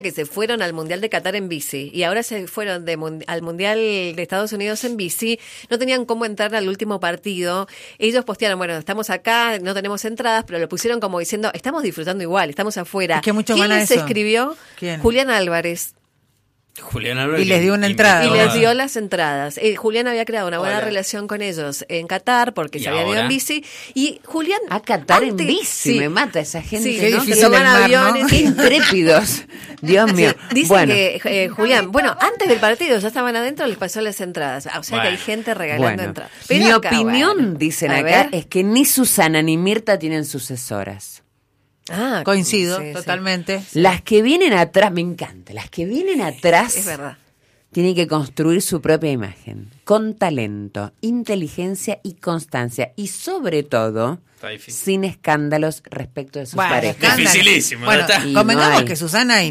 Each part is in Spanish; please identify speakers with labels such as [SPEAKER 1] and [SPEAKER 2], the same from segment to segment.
[SPEAKER 1] que se fueron al Mundial de Qatar en bici y ahora se fueron al Mundial de Estados Unidos en bici, no tenían cómo entrar al último partido. Ellos postearon, bueno, estamos acá, no tenemos entradas, pero lo pusieron como diciendo, estamos disfrutando igual, estamos afuera.
[SPEAKER 2] Es que mucho
[SPEAKER 1] ¿Quién
[SPEAKER 2] gana
[SPEAKER 1] les
[SPEAKER 2] eso?
[SPEAKER 1] escribió?
[SPEAKER 2] ¿Quién?
[SPEAKER 1] Julián Álvarez.
[SPEAKER 3] Julián Álvarez.
[SPEAKER 2] Y les dio una entrada.
[SPEAKER 1] Y
[SPEAKER 2] Ahora.
[SPEAKER 1] les dio las entradas. Julián había creado una buena
[SPEAKER 3] Hola.
[SPEAKER 1] relación con ellos en Qatar porque
[SPEAKER 3] ¿Y
[SPEAKER 1] se habían ido
[SPEAKER 3] ahora?
[SPEAKER 1] en bici. Y Julián...
[SPEAKER 4] A Qatar en
[SPEAKER 1] antes-
[SPEAKER 4] bici,
[SPEAKER 1] sí.
[SPEAKER 4] me mata esa gente,
[SPEAKER 1] Sí,
[SPEAKER 2] Qué
[SPEAKER 4] ¿no?
[SPEAKER 2] difícil
[SPEAKER 1] que toman
[SPEAKER 2] el mar, ¿no?
[SPEAKER 1] aviones.
[SPEAKER 4] Qué intrépidos. Dios mío.
[SPEAKER 1] Dicen
[SPEAKER 4] Bueno,
[SPEAKER 1] que Julián, bueno, antes del partido ya estaban adentro, les pasó las entradas. O sea que hay
[SPEAKER 3] Bueno.
[SPEAKER 1] gente regalando
[SPEAKER 4] bueno.
[SPEAKER 1] entradas.
[SPEAKER 4] Mi
[SPEAKER 1] Pero acá,
[SPEAKER 4] opinión,
[SPEAKER 1] bueno,
[SPEAKER 4] dicen
[SPEAKER 1] a
[SPEAKER 4] acá,
[SPEAKER 1] ver.
[SPEAKER 4] es que ni Susana ni Mirta tienen sucesoras.
[SPEAKER 1] Ah,
[SPEAKER 2] Coincido,
[SPEAKER 1] sí, sí.
[SPEAKER 2] totalmente.
[SPEAKER 4] Las que vienen atrás, me encanta, las que vienen atrás
[SPEAKER 1] Es verdad.
[SPEAKER 4] tienen que construir su propia imagen, con talento, inteligencia y constancia, y sobre todo,
[SPEAKER 3] Está difícil.
[SPEAKER 4] sin escándalos respecto de sus
[SPEAKER 2] Bueno,
[SPEAKER 4] parejas.
[SPEAKER 2] escándalo.
[SPEAKER 3] Dificilísimo,
[SPEAKER 2] Bueno,
[SPEAKER 3] ¿no está?
[SPEAKER 4] Y
[SPEAKER 2] convengamos
[SPEAKER 4] no hay.
[SPEAKER 2] que Susana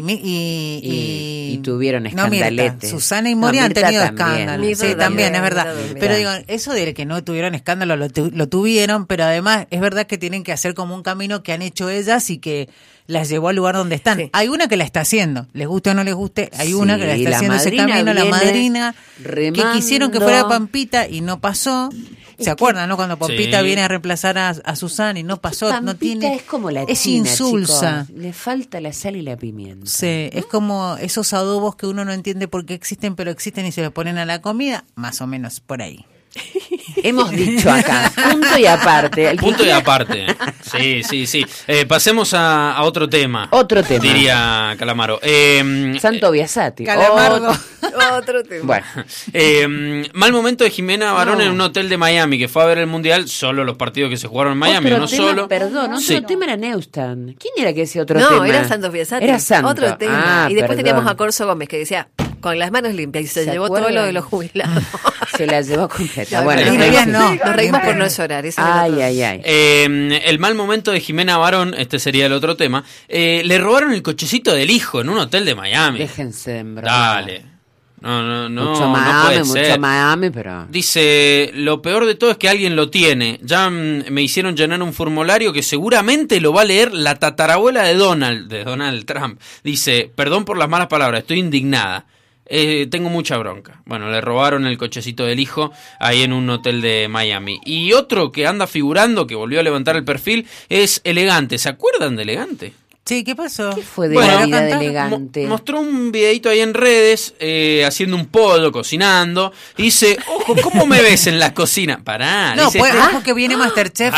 [SPEAKER 4] Y tuvieron
[SPEAKER 2] no, Mirta.
[SPEAKER 4] escandaletes.
[SPEAKER 2] Susana y
[SPEAKER 4] No,
[SPEAKER 2] Mori han
[SPEAKER 4] Mirta
[SPEAKER 2] tenido
[SPEAKER 4] también.
[SPEAKER 2] escándalos.
[SPEAKER 1] Mirta
[SPEAKER 2] Sí, también, es
[SPEAKER 1] también,
[SPEAKER 2] verdad.
[SPEAKER 1] Mirta también.
[SPEAKER 2] Pero digo, eso de que no tuvieron escándalo lo tuvieron, pero además es verdad que tienen que hacer como un camino que han hecho ellas y que las llevó al lugar donde están.
[SPEAKER 1] Sí.
[SPEAKER 2] Hay una que la está haciendo, les guste o no les guste, hay
[SPEAKER 4] Sí,
[SPEAKER 2] una que la está
[SPEAKER 4] la
[SPEAKER 2] haciendo ese
[SPEAKER 4] madrina
[SPEAKER 2] camino, la
[SPEAKER 4] viene
[SPEAKER 2] madrina, que
[SPEAKER 4] remando.
[SPEAKER 2] quisieron que fuera Pampita y no pasó. ¿Se acuerdan, no? Cuando Pampita
[SPEAKER 3] Sí.
[SPEAKER 2] viene a reemplazar a Susana y no pasó, no
[SPEAKER 4] Pampita
[SPEAKER 2] tiene...
[SPEAKER 4] es como la
[SPEAKER 2] es
[SPEAKER 4] china,
[SPEAKER 2] insulsa.
[SPEAKER 4] chicos. Le falta la sal y la pimienta.
[SPEAKER 2] Sí, es como esos adobos que uno no entiende por qué existen, pero existen y se los ponen a la comida, más o menos por ahí.
[SPEAKER 4] Hemos dicho acá, punto y aparte. El que
[SPEAKER 3] Punto y
[SPEAKER 4] quiera-
[SPEAKER 3] aparte. Sí. Pasemos a otro tema.
[SPEAKER 4] Otro tema.
[SPEAKER 3] Diría Calamaro.
[SPEAKER 4] Santo Biasati.
[SPEAKER 2] Calamardo.
[SPEAKER 1] Otro tema.
[SPEAKER 4] Bueno,
[SPEAKER 3] Mal momento de Jimena Barón
[SPEAKER 4] No.
[SPEAKER 3] en un hotel de Miami, que fue a ver el Mundial, solo los partidos que se jugaron en Miami,
[SPEAKER 4] otro
[SPEAKER 3] no
[SPEAKER 4] tema,
[SPEAKER 3] solo.
[SPEAKER 4] perdón, otro
[SPEAKER 3] Sí.
[SPEAKER 4] tema era Neustan. ¿Quién era que decía otro
[SPEAKER 1] No,
[SPEAKER 4] tema?
[SPEAKER 1] era Santos Biasati.
[SPEAKER 4] Era Santo.
[SPEAKER 1] Otro tema.
[SPEAKER 4] Ah,
[SPEAKER 1] Y después
[SPEAKER 4] perdón.
[SPEAKER 1] teníamos a Corso Gómez que decía, con las manos limpias, y se llevó todo
[SPEAKER 4] acuerdan?
[SPEAKER 1] lo de los jubilados.
[SPEAKER 4] Se la llevó completa.
[SPEAKER 1] No,
[SPEAKER 4] Bueno,
[SPEAKER 1] pero
[SPEAKER 2] y
[SPEAKER 4] en
[SPEAKER 2] Vivian
[SPEAKER 4] fin.
[SPEAKER 2] no.
[SPEAKER 1] Nos reímos por no llorar. ese era el
[SPEAKER 4] Ay,
[SPEAKER 1] otro.
[SPEAKER 4] ay, ay.
[SPEAKER 3] El mal momento de Jimena Barón, este sería el otro tema. Le robaron el cochecito del hijo en un hotel de Miami.
[SPEAKER 4] Déjense de broma.
[SPEAKER 3] Dale. No,
[SPEAKER 4] Mucho
[SPEAKER 3] no
[SPEAKER 4] Miami,
[SPEAKER 3] puede
[SPEAKER 4] mucho
[SPEAKER 3] ser.
[SPEAKER 4] Miami, pero...
[SPEAKER 3] Dice, lo peor de todo es que alguien lo tiene. Ya me hicieron llenar un formulario que seguramente lo va a leer la tatarabuela de Donald Trump. Dice, perdón por las malas palabras, estoy indignada. Tengo mucha bronca. Bueno, le robaron el cochecito del hijo ahí en un hotel de Miami. Y otro que anda figurando, que volvió a levantar el perfil, es Elegante. ¿Se acuerdan de Elegante?
[SPEAKER 2] Sí, ¿qué pasó?
[SPEAKER 4] ¿Qué fue de
[SPEAKER 3] Bueno,
[SPEAKER 4] la vida de
[SPEAKER 2] cantar,
[SPEAKER 4] Elegante?
[SPEAKER 3] Mostró un videito ahí en redes, haciendo un pollo, cocinando. Y dice, ojo, ¿cómo me ves en la cocina? Pará.
[SPEAKER 2] No,
[SPEAKER 3] dice,
[SPEAKER 2] pues ojo que viene Masterchef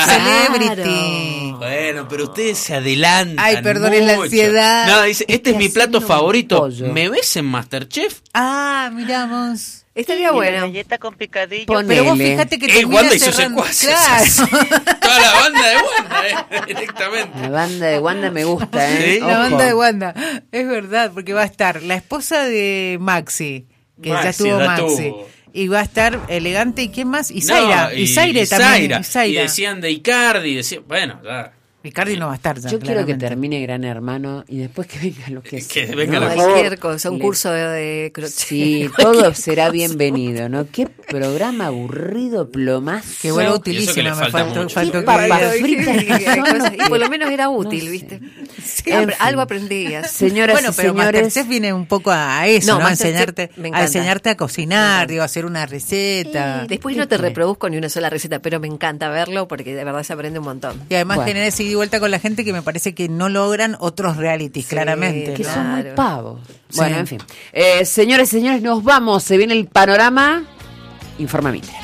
[SPEAKER 2] Celebrity.
[SPEAKER 3] bueno, pero ustedes se adelantan.
[SPEAKER 2] Ay, perdonen la
[SPEAKER 3] mucho.
[SPEAKER 2] ansiedad.
[SPEAKER 3] No, dice, este es
[SPEAKER 4] que
[SPEAKER 3] mi plato
[SPEAKER 4] haciendo un
[SPEAKER 3] favorito.
[SPEAKER 4] pollo.
[SPEAKER 3] ¿Me ves en Masterchef?
[SPEAKER 2] Ah, miramos.
[SPEAKER 1] Estaría bueno.
[SPEAKER 5] Galleta con picadillo.
[SPEAKER 4] Ponele.
[SPEAKER 2] Pero vos fíjate que termina
[SPEAKER 3] Wanda y sus
[SPEAKER 2] cerrando.
[SPEAKER 3] secuaces.
[SPEAKER 2] Claro.
[SPEAKER 3] Toda la banda de Wanda, directamente.
[SPEAKER 4] La banda de Wanda me gusta, ¿eh?
[SPEAKER 3] Sí.
[SPEAKER 2] La
[SPEAKER 4] Ojo.
[SPEAKER 2] banda de Wanda. Es verdad, porque va a estar la esposa de Maxi, que ya
[SPEAKER 3] Maxi,
[SPEAKER 2] estuvo
[SPEAKER 3] ya
[SPEAKER 2] Maxi.
[SPEAKER 3] estuvo.
[SPEAKER 2] Y va a estar Elegante, ¿y quién más? Y Zaira.
[SPEAKER 3] No,
[SPEAKER 2] y Zaire también.
[SPEAKER 3] Zaira.
[SPEAKER 2] Y Zaira.
[SPEAKER 3] Y decían de Icardi, bueno, ya.
[SPEAKER 2] Ricardi no va a estar ya.
[SPEAKER 4] Yo quiero que
[SPEAKER 2] claramente.
[SPEAKER 4] termine Gran Hermano y después que venga lo que sea.
[SPEAKER 3] Que venga
[SPEAKER 4] ¿no?
[SPEAKER 3] lo que
[SPEAKER 4] Por favor.
[SPEAKER 1] Cualquier cosa, un
[SPEAKER 4] Le-
[SPEAKER 1] curso de crochet.
[SPEAKER 4] Sí, todo será bienvenido, ¿no? Qué programa aburrido, plomazo.
[SPEAKER 2] Que vuelva
[SPEAKER 3] Y eso que
[SPEAKER 2] utilísima,
[SPEAKER 3] le
[SPEAKER 2] me
[SPEAKER 3] falta
[SPEAKER 2] faltó,
[SPEAKER 3] mucho.
[SPEAKER 2] faltó
[SPEAKER 4] Qué
[SPEAKER 2] que
[SPEAKER 4] papas
[SPEAKER 2] digas.
[SPEAKER 4] fritas.
[SPEAKER 1] Y por lo menos era
[SPEAKER 4] No
[SPEAKER 1] útil,
[SPEAKER 4] sé.
[SPEAKER 1] ¿viste?
[SPEAKER 4] En fin.
[SPEAKER 1] Algo aprendías.
[SPEAKER 4] Señoras
[SPEAKER 2] Bueno,
[SPEAKER 4] y
[SPEAKER 2] pero
[SPEAKER 4] señores,
[SPEAKER 2] Masterchef viene un poco a eso,
[SPEAKER 1] No,
[SPEAKER 2] ¿no? A
[SPEAKER 1] Masterchef me encanta.
[SPEAKER 2] enseñarte a cocinar, digo, a hacer una receta.
[SPEAKER 1] Después no te reproduzco ni una sola receta, pero me encanta verlo porque de verdad se aprende un montón.
[SPEAKER 2] Y además
[SPEAKER 4] Bueno.
[SPEAKER 2] tener ese ida y vuelta con la gente que me parece que no logran otros realities,
[SPEAKER 1] Sí,
[SPEAKER 2] claramente.
[SPEAKER 4] que
[SPEAKER 2] ¿no?
[SPEAKER 4] son muy
[SPEAKER 1] Claro.
[SPEAKER 4] pavos.
[SPEAKER 2] Sí.
[SPEAKER 4] Bueno, en fin. Señores y señores, nos vamos. Se viene el panorama. Informa Mitre.